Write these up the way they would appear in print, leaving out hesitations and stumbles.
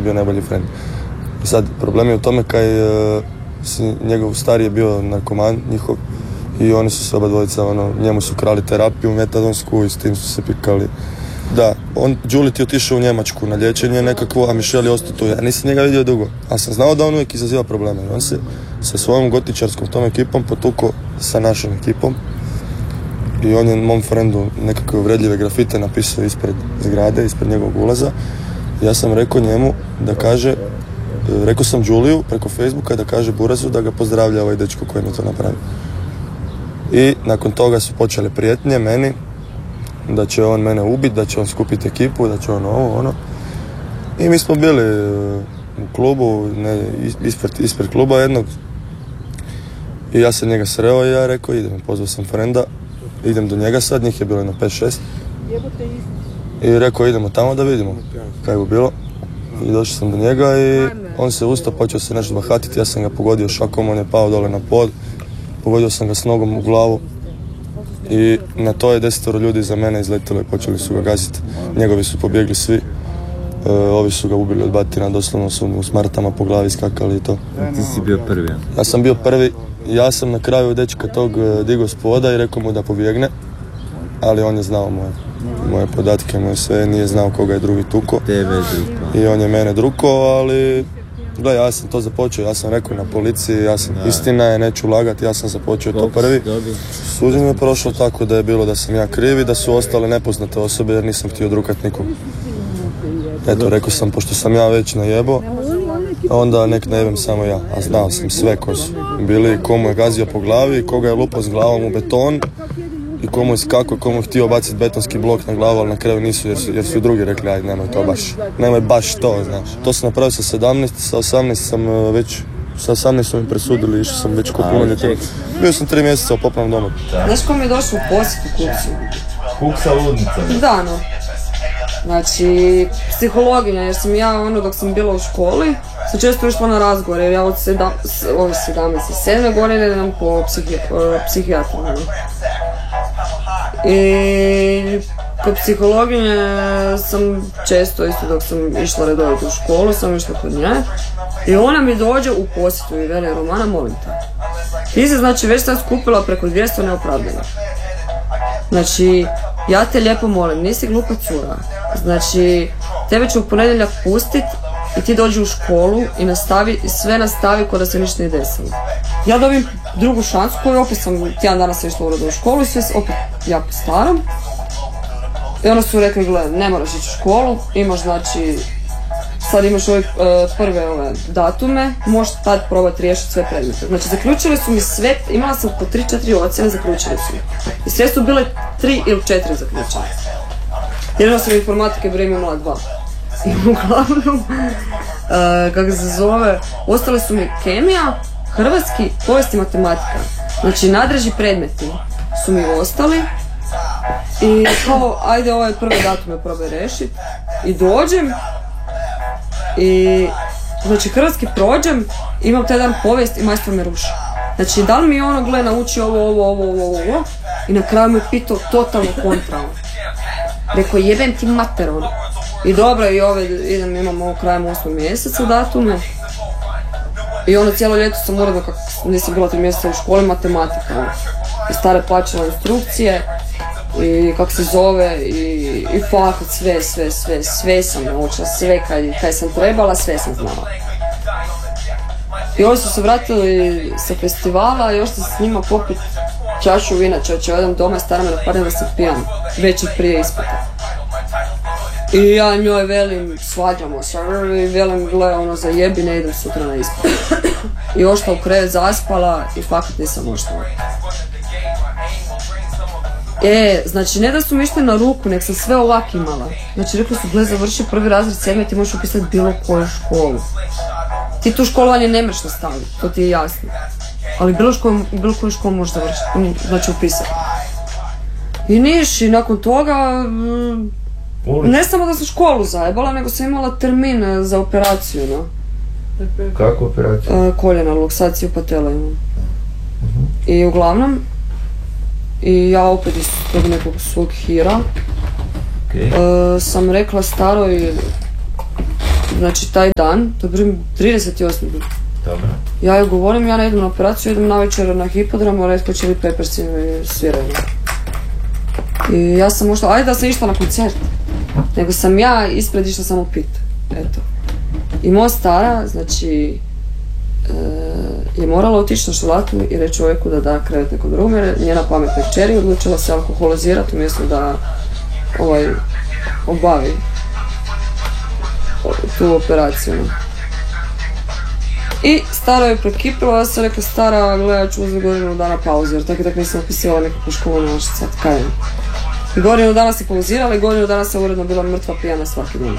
je bio najbolji friend. I sad, problem je u tome kaj njegov stari je bio narkoman njihov i oni su se oba dvojica, njemu su krali terapiju metadonsku i s tim su se pikali. Da, Juliet je otišao u Njemačku na liječenje nekakvo, a Michelle je ostao tu. Ja nisam njega vidio dugo, ali sam znao da on uvijek izaziva probleme. On se sa svojom gotičarskom tom ekipom potukao sa našom ekipom i on je mom frendu nekakve uvredljive grafite napisao ispred zgrade, ispred njegovog ulaza. Ja sam rekao njemu da kaže, rekao sam Juliju preko Facebooka da kaže Burazu da ga pozdravlja ovaj dečko koji mi to napravi. I nakon toga su počele prijetnje meni da će on mene ubiti, da će on skupiti ekipu, da će on ono. I mi smo bili u klubu, ispred kluba jednog. I ja sam njega sreo i ja rekao idem, pozvao sam frenda, idem do njega sad, njih je bilo na 5-6. I rekao idemo tamo da vidimo kaj bi bilo. I došao sam do njega i on se ustao, počeo se nešto bahatiti, ja sam ga pogodio šakom, on je pao dole na pod, pogodio sam ga s nogom u glavu. I na to je 10 ljudi za mene izletilo i počeli su ga gaziti. Njegovi su pobjegli svi. Ovi su ga ubili od batina, doslovno su mu smartama po glavi skakali i to. Ti si bio prvi? Ja sam bio prvi. Ja sam na kraju dečka tog digao s poda i rekao mu da pobjegne. Ali on je znao moje podatke, moje sve, nije znao koga je drugi tuko. Tebe je drugo. I on je mene druko, ali... Gle, ja sam to započeo, ja sam rekao na policiji, istina je, neću lagati, ja sam započeo to prvi. Suđenje je prošlo tako da je bilo da sam ja kriv, da su ostale nepoznate osobe jer nisam htio drukat nikom. Eto, rekao sam, pošto sam ja već najebo, onda nek najebem samo ja, a znao sam sve ko su bili, komu je gazio po glavi, koga je lupao s glavom u beton i komu je skakao, komu je htio baciti betonski blok na glavu, ali na kraju nisu jer su i drugi rekli ajde nemoj baš to, znaš. To sam napravio sa 17, sa 18 sam već, sa 18 su mi presudili, išao sam već ko punoljetan. Bio sam 3 mjeseca u popnom domu. Znaš ko mi je došao u posjetu Kuksu? Kuksa ludnica? Da, no. Znači, psihologinja, jer sam ja dok sam bila u školi, sam često išla na razgovore, jer ja od 17 godine idem po psihijatru. I kod psihologinje sam često, isto dok sam išla redovito u školu, sam išla kod nje. I ona mi dođe u posjetu i veli, Romana, molim te. Ti se, znači, već sam skupila preko 200 neopravdanih. Znači, ja te lijepo molim, nisi glupa cura. Znači, tebe ću u ponedjeljak pustit i ti dođi u školu i sve nastavi kao da se ništa nije desilo. Ja dobijem drugu šansu koju opet sam tjedan dana se išla u školu i sve opet jako starom. I onda su rekli, gle, ne moraš ići u školu, imaš znači, sad imaš ove prve datume, možeš tad probati riješiti sve predmete. Znači, zaključili su mi sve, imala sam po 3-4 ocjene, zaključili su mi. I sve su bile 3 ili 4 zaključene. Jedino sam informatike vrijeme imala 2. I uglavnom, kako se zove, ostale su mi kemija, hrvatski, povijest i matematika. Znači, nadreži predmeti su mi ostali. I kao, ajde ove prve datume probaj rešiti. I dođem. I, znači, hrvatski prođem, imam taj dan povijest i majstor me ruši. Znači, da li mi gle, nauči ovo. I na kraju me pitao totalno kontra. Rekao, jebem ti mater, I dobro, i imam ovo krajem 8. mjeseca datume. I cijelo ljeto sam uredno, kako nisam bila 3 mjeseca u školi, matematika. I stare plaćala instrukcije, i kako se zove, i fakat sve sam naučila, sve kaj sam trebala, sve sam znala. I ovi su se vratili sa festivala i još sam s njima popit čašu vina, čovječe, odem doma i stara me napadne da sam pijan, večer prije ispita. I ja njoj velim, svađamo se, i velim, gle, zajebi, ne idem sutra na ispit. I ošla u krevet, zaspala i fakat nisam ošla. Znači, ne da su mi išli na ruku, nek sam sve ovak imala. Znači, rekli su, gle, završi prvi razred 7. ti možeš upisati bilo koju školu. Ti tu školovanje ne možeš nastaviti, to ti je jasno. Ali bilo koju školu možeš završiti, znači upisati. I niš, i nakon toga, ne samo da sam školu zajebala, nego sam imala termin za operaciju, no. Kako operaciju? Koljena, luksaciju patela imam. I uglavnom, i ja opet iz tog nekog svog hira sam rekla staroj, znači taj dan, to je 38. Dobro. Ja joj govorim, ja ne idem na operaciju, idem na večer na hipodrom, Red Hot Chili Peppers i sviraju. I ja sam ušla, ajde da sam išla na koncert, nego sam ja ispred išla samo pit, eto. I moja stara, znači, je morala otići na šalatu i reći čovjeku da da krevet nekom drugom, jer njena pametna kćeri odlučila se alkoholizirati umjesto da obavi tu operaciju. I stara je prekipila, ja sam rekla stara, gledaj, ja ću uzeti godinu dana pauzu, jer tako i tako nisam opisivala nekakvu školu na naš sad, kaj je. I godinu dana se pauzirala i godinu dana sam uredno bila mrtva pijana svaki dan.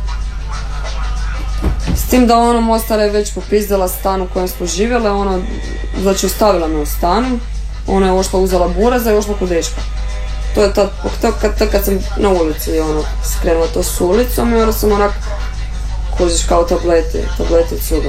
S tim da moja stara je već popizdala stan u kojem smo živjele, znači ostavila me u stanu, ona je ošla uzela buraza i ošla kod dečka. To je kad sam na ulici skrenula to s ulicom i onda sam onak kužiš kao tablete cuga.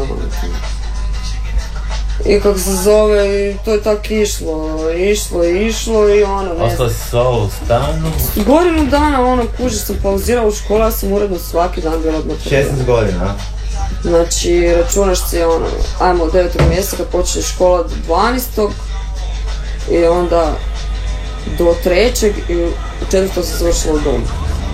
I kako se zove, i to je tako išlo i Ostala si sva u stanu? Godinu dana kužiš sam pauzirala u školu, ja sam uredno svaki dan bila odmah. 16 godina? Znači, računaš si ajmo od 9. mjeseca kad počne škola do 12. i onda do 3. i u 4. se završila u domu.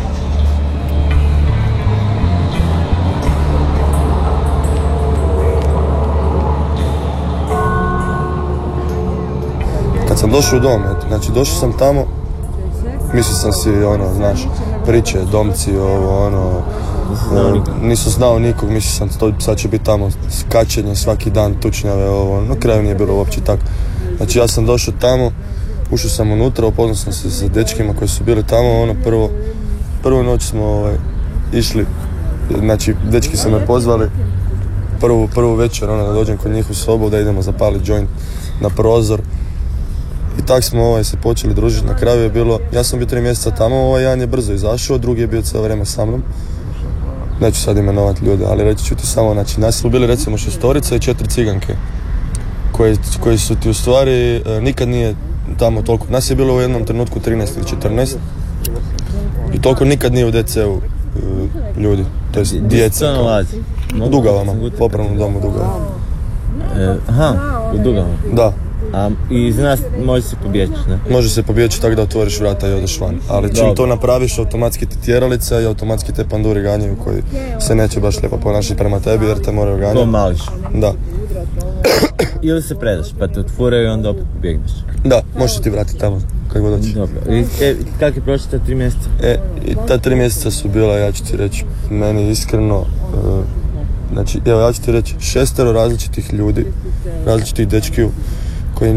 Kad sam došao u dom, znači došao sam tamo, mislio sam si, znaš, priče, domci, nisam znao nikog, mislio sam sad će biti tamo skačenje svaki dan, tučnjave, na kraju nije bilo uopće tako. Znači ja sam došao tamo, ušao sam unutra, upoznao sam se sa dečkima koji su bili tamo, prvu noć smo išli, znači dečki su me pozvali, prvu večer, da dođem kod njih u sobu, da idemo zapaliti joint na prozor. I tak smo se počeli družiti, na kraju je bilo, ja sam bio 3 mjeseca tamo, jedan je brzo izašao, drugi je bio cijelo vrijeme sa mnom. Neću sad imenovati ljude, ali reći ću ti samo, znači nas su bili recimo 6 i 4 ciganke, koji su ti u stvari, nikad nije tamo toliko, nas je bilo u jednom trenutku 13 ili 14 i toliko nikad nije u DC-u ljudi, to jest djeca. U Dugavama, popravnom domu Dugavama. Aha, u Dugavama? Da. I iz nas može se pobjeći, ne? Može se pobjeći tako da otvoriš vrata i odeš van. Ali čim to napraviš, automatski ti tjeralica i automatski te panduri ganjaju koji se neće baš lijepo ponašati prema tebi jer te moraju ganjati. Ko mališ? Da. Ili se predaš, pa te otvoraju i onda opet pobjegneš? Da, možeš ti vratiti tamo, kako god doći. Dobro. I kako je prošlo ta 3 mjeseca? I ta 3 mjeseca su bila, ja ću ti reći, meni iskreno, znači, evo ja ću ti reći, 6 različitih ljudi, različitih dečkiju, koji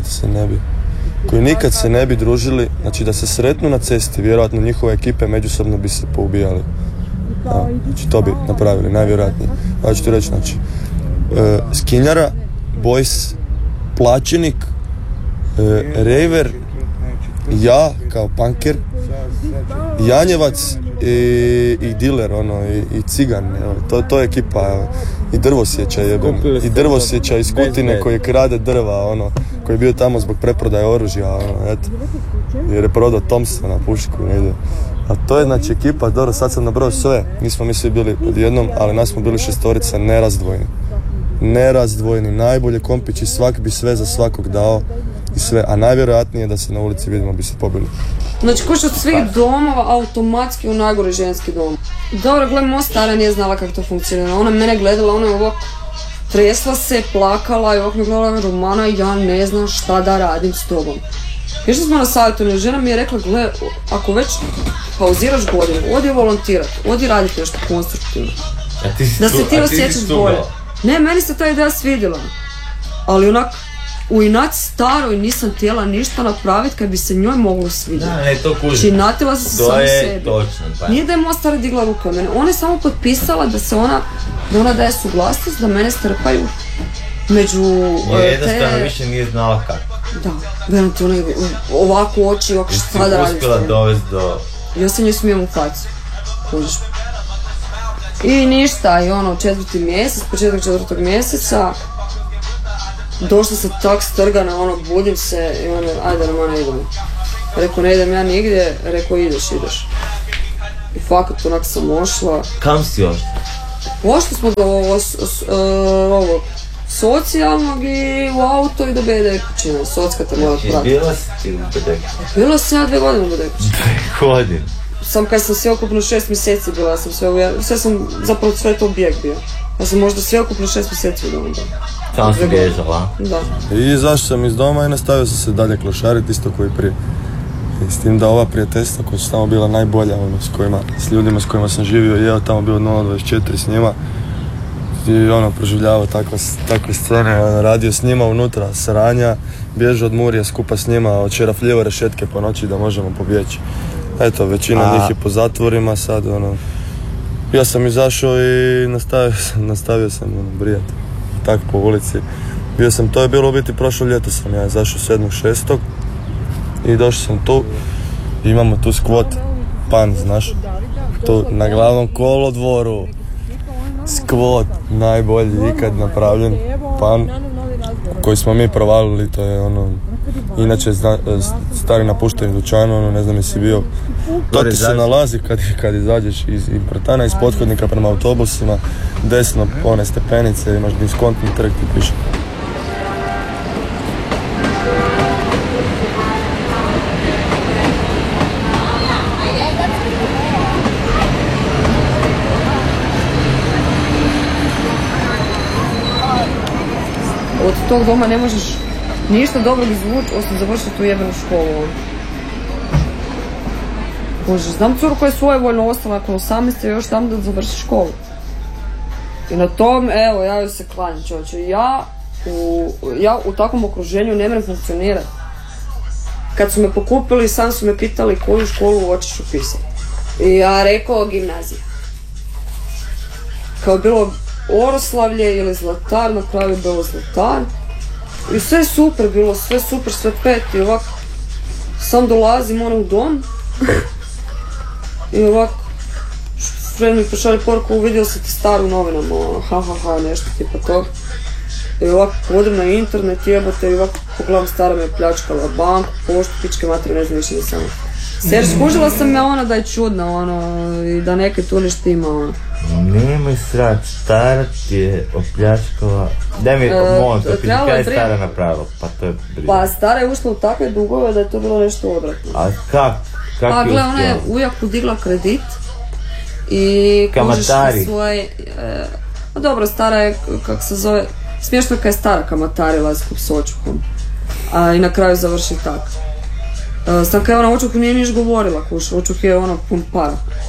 nikad se ne bi družili, znači da se sretnu na cesti, vjerojatno njihove ekipe međusobno bi se poubijali. Znači to bi napravili, najvjerojatnije. Ja ću ti reći, znači, skinjara, boys, plaćenik, raver, ja kao punker, janjevac i diler, i cigan, to je ekipa, i drvosjećaj jebem, i drvosjećaj iz Kutine koji krade drva, koji je bio tamo zbog preprodaje oružja, eto, jer je prodao Thompsona, pušku, negdje. A to je, znači, ekipa, dobro, sad sam nabrao sve, nismo mi svi bili odjednom, ali nas smo bili 6 nerazdvojni, najbolje kompići, svak bi sve za svakog dao i sve, a najvjerojatnije da se na ulici vidimo bi se pobili. Znači, koš od svih domova automatski u najgore ženski dom. Dobro, gledaj, moja stara nije znala kako to funkcionira. Ona mene gledala, ona je ovako tresla se, plakala i ovako mi gledala Romana, ja ne znam šta da radim s tobom. Išli smo na savjetovanje, žena mi je rekla, gledaj, ako već pauziraš godinu, odi volontirati, odi raditi nešto konstruktivno. Da se ti osjećaš bolje. Ne, meni se ta ideja svidjela, ali onak, u inat staroj nisam htjela ništa napraviti kad bi se njoj moglo svidjeti. Da, ne, to kužim. Činatila se samo sebi. Točno, pa. Nije da je moja stara digla ruke od mene, ona je samo potpisala da ona daje suglasnost da mene strpaju među jednostavno više nije znala kako. Da, velim ti ona ovako oči, ovako šta da radim. Uspjela dovesti do... Ja se nju smijem u facu. Kužiš. I ništa, i 4. mjesec, početak 4. mjeseca, došla sam tak strgana, budim se i ajde Romana idemo. Rekao, ne idem ja nigdje, rekao ideš. I fakat onak sam ošla. Kam si ošla? Pošli smo do ovog socijalnog i u auto i do Bedekućina. Socka te mora pratiti. Bila si ti u Bedekućinu? Bila sam ja 2 godine u Bedekućinu. 2 godine? Sam kad sam sveukupno 6 mjeseci bila, ja sam sve sam zapravo sve to bijeg bio. Ja sam možda sveukupno 6 mjeseci u domu bila. Samo si bježala? Da. I izašao sam iz doma i nastavio sam se dalje klošariti isto koji prije. I s tim da ova prijateljstva koja su tamo bila najbolja, s ljudima s kojima sam živio i jeo tamo bio 024 s njima. I proživljavao takve scene, radio s njima unutra, saranja, bježao od Murija skupa s njima, odšerafljivo rešetke po noći da možemo pobjeći. Eto, većina njih je po zatvorima sad, ja sam izašao i nastavio sam brijati, tako po ulici. To je bilo u biti prošlo ljeto sam ja izašao 7.6. i došao sam tu, imamo tu skvot, pan, znaš, tu na glavnom kolodvoru. Skvot, najbolji ikad napravljen pan koji smo mi provalili, to je inače stari napušteni dućan, ne znam jesi bio. To ti se nalazi kad izađeš iz Improtana, iz pothodnika prema autobusima, desno one stepenice, imaš diskontni trg ti piše. Od tog doma ne možeš ništa dobrog izvući osim završiti tu jebenu školu. Bože, znam curu koja je svojevoljno ostala nakon 18. još tamo da završi školu. I na tom, evo, ja joj se klanjam, čovječe. Ja u takvom okruženju ne moram funkcionirati. Kad su me pokupili, sam su me pitali koju školu hoćeš upisati. I ja rekao gimnazija. Kao bilo Oroslavlje ili Zlatar, na kraju je bilo Zlatar. I sve je super bilo, sve super, sve pet. I ovako, sam dolazim u dom. I ovako, friend mi pošalje poruku, uvidio se ti staru novinama, nešto tipa toga. I ovako, odem na internet, jebote, i ovako, pogledam, stara me je pljačkala banku, poštu, pičke materije, ne znam više nisam. Jer skužila sam me da je čudna, i da neke tu nešto ima, Nemoj srat, stara ti je opljačkala. Daj mi molim to piti, kaj je stara napravila? Pa to je briga. Pa stara je ušla u takve dugove da je to bilo nešto odvratno. A kak? Pa gle, ona je ujaku digla kredit i kamatari. Svoje... dobro, stara je, kako se zove, smiješno kad je stara kamatarila skup s očukom. I na kraju završi tako. Sam kada je ona očuk nije niš govorila, očuk je pun para.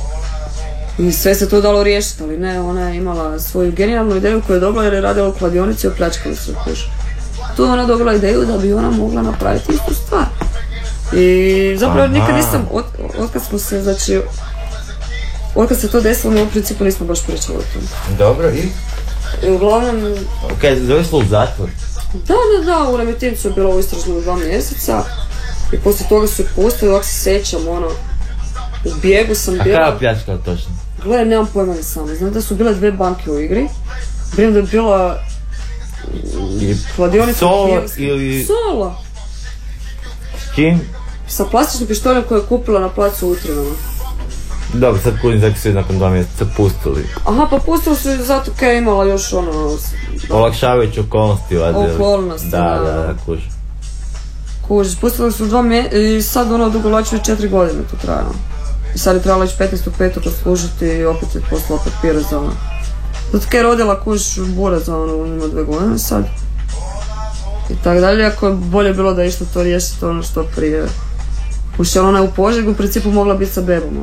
I sve se to dalo riješiti, ali ne, ona je imala svoju genijalnu ideju koju je dobila jer je radila u kladionici i opljačkala se kuš. Tu je ona dobila ideju da bi ona mogla napraviti istu stvar. I zapravo nikad nisam, otkad smo se, znači, otkad se to desilo, mi u principu nismo baš pričali o tome. Dobro, i? I uglavnom... Kaj, zavislo u zatvor? Da, u Remetincu je bila u istražnom 2 mjeseca. I poslije toga su je pustili, ovako se sećam, u bijegu sam bila... A kada je pljačkala točno? Gle, nemam pojma ni samo. Znam da su bile 2 banke u igri. Vidim da je bila... kladionica... Solo ili... Solo! S čim? Sa plastičnim pištoljem koje je kupila na placu u Utrinama. Dobro, sad kudim zaki su nakon 2 mjeseca pustili. Aha, pa pustili su zato kaj je imala još olakšavajući okolnosti, valjda. Okolnosti, da, kuži. Kuži, pustili su 2 mjeseca i sad odugovlačili 4 godine to trajalo. I sad je trebalo ići 15.5. odslužiti i opet je poslala papire za zato kaj je rodila bura za ima 2 godine sad. I tako dalje, ako je bolje bilo da je išlo to riješiti što prije. Kuši, ona je u Požegu u principu mogla biti sa bebom.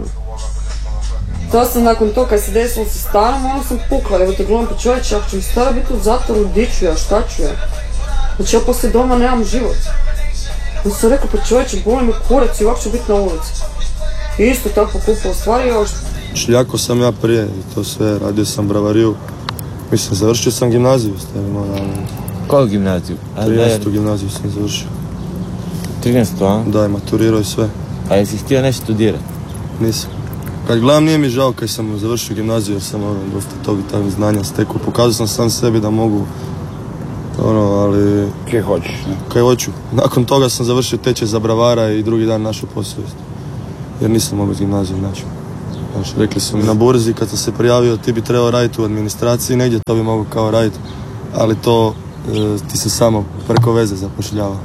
To sam nakon toga kad se desilo sa starom, sam pukla, evo te gledam pa čovječe, ako će mi stara biti u zatvoru, di ću ja, šta ću ja? Znači ja poslije doma nemam život. Onda sam rekao, pa čovječe, boli me kurac i ovako ću biti na ulici. I isto tako pokupao stvari još. Šljako sam ja prije i to sve, radio sam bravariju. Mislim, završio sam gimnaziju, stavimo. Koju gimnaziju? 13. gimnaziju sam završio. 13. a? Da, maturirao i sve. A jesi htio nešto studirati? Nisam. Kad gledam, nije mi žao kad sam završio gimnaziju jer sam dosta tog i takvih znanja stekao. Pokazao sam sam sebi da mogu, ali... Kaj hoćeš? Kaj hoću. Nakon toga sam završio tečaj za bravara i drugi dan našao posao. Jer nisam mogao iz gimnazije, znači. Znači, rekli su mi na burzi kad sam se prijavio ti bi trebao raditi u administraciji, negdje to bi mogu kao raditi, ali to ti se samo preko veze zapošljava.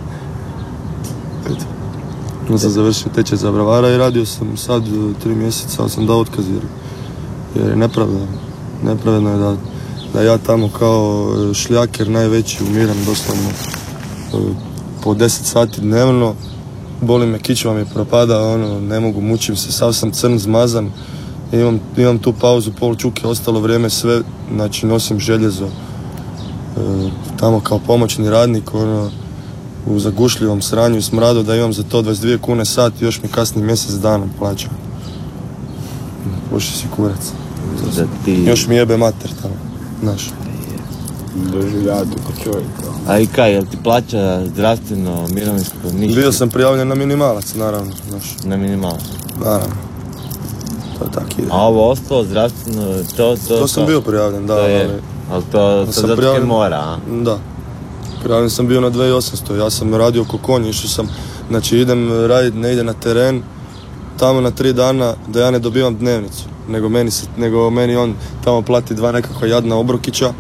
Ja sam završio tečaj za bravara i radio sam sad 3 mjeseca, ali sam dao otkaz jer je nepravedno. Nepravedno je da ja tamo kao šljaker najveći umiram doslovno po 10 sati dnevno. Boli me, kičma mi propada, ne mogu, mučim se, sav sam crn, zmazan. Imam tu pauzu, pol čuke, ostalo vrijeme sve, znači nosim željezo. Tamo kao pomoćni radnik, u zagušljivom sranju i smradu, da imam za to 22 kune sat i još mi kasni mjesec dana plaća. Puši si kurac. Još mi jebe mater tamo, znaš. Doživljati ko čovjek. A i kaj, jel ti plaća zdravstveno, mirovinsko, ništa? Bio sam prijavljen na minimalac, naravno, znaš. Na minimalac? Naravno. To tak ide. A ovo ostalo zdravstveno, to sam bio prijavljen, da, ali to zato ti mora, a? Da. Prijavljen sam bio na 2800, ja sam radio ko konj, išao sam, znači idem raditi negdje na teren, tamo na 3 dana da ja ne dobivam dnevnicu, nego meni on tamo plati 2 nekakva jadna obrokića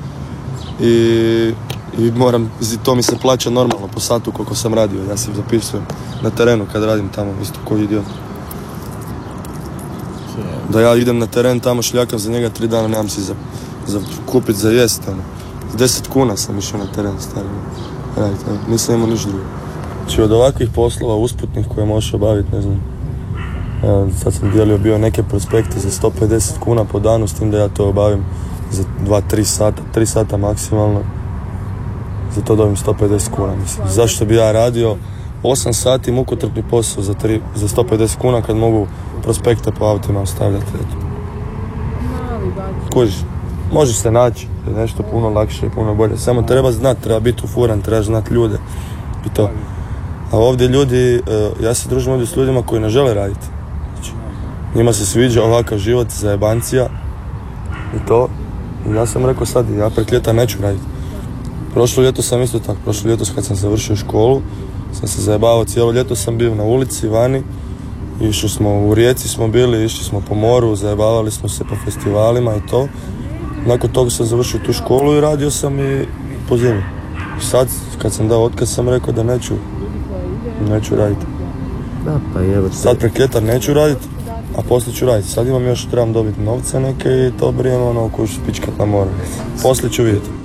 i moram, to mi se plaća normalno po satu koliko sam radio, ja se zapisujem na terenu kad radim tamo, isto koji idiot. Da ja idem na teren tamo šljakam za njega 3 dana, nemam si za kupit za jest, 10 kuna sam išao na teren stari raditi, nisam imao ništa drugo. Znači od ovakvih poslova usputnih koje možeš obaviti, ne znam, sad sam dijelio bio neke prospekte za 150 kuna po danu, s tim da ja to obavim za 2-3 sata, 3 sata maksimalno, za to dobim 150 kuna, mislim. Zašto bi ja radio 8 sati mukotrpni posao za 150 kuna kad mogu prospekte po autima ostavljati, eto. Kužiš, možeš se naći, nešto puno lakše i puno bolje, samo treba znati, treba biti ufuran, treba znati ljude i to. A ovdje ljudi, ja se družim ovdje s ljudima koji ne žele raditi. Znači, njima se sviđa ovakav život zajebancija i to. I ja sam rekao sad, ja prek ljeta neću raditi. Prošlo ljeto sam isto tako, prošlo ljeto kad sam završio školu, sam se zajebavao, cijelo ljeto sam bio na ulici, vani. Išli smo u Rijeci, smo bili, išli smo po moru, zajebavali smo se po festivalima i to. Nakon toga sam završio tu školu i radio sam i po zimi. Sad, kad sam dao otkaz, sam rekao da neću raditi. Da, pa jebate. Sad prek ljeta neću raditi, a poslije ću raditi. Sad imam još, trebam dobiti novce neke i to brijem koju ću pičkat na moru. Poslije ću vidjeti.